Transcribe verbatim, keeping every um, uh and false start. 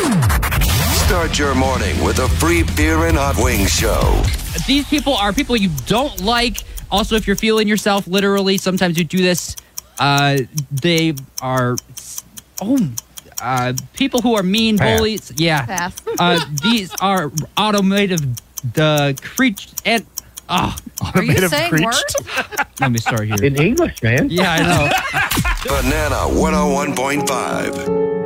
Start your morning with a free beer and hot wings show. These people are people you don't like. Also, if you're feeling yourself, literally, sometimes you do this. Uh, they are, oh, uh, people who are mean, Pass. bullies. Yeah. Pass. Uh, these are automotive, the creature, and, oh, Are you saying words? let me start here. In English, man. Yeah, I know. Banana one oh one point five.